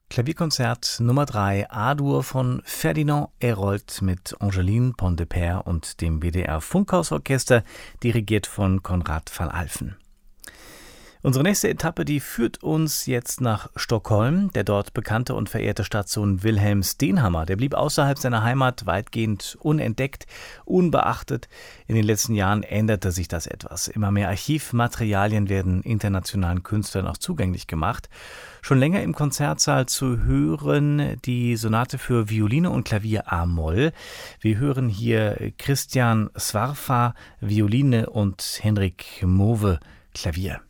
Klavierkonzert Nummer 3 A-Dur von Ferdinand Hérold mit Angeline Pontdepère und dem WDR Funkhausorchester, dirigiert von Konrad van Alphen. Unsere nächste Etappe, die führt uns jetzt nach Stockholm. Der dort bekannte und verehrte Staatssohn Wilhelm Stenhammar, der blieb außerhalb seiner Heimat weitgehend unentdeckt, unbeachtet. In den letzten Jahren änderte sich das etwas. Immer mehr Archivmaterialien werden internationalen Künstlern auch zugänglich gemacht. Schon länger im Konzertsaal zu hören die Sonate für Violine und Klavier a-Moll. Wir hören hier Christian Svarfa, Violine und Henrik Move, Klavier.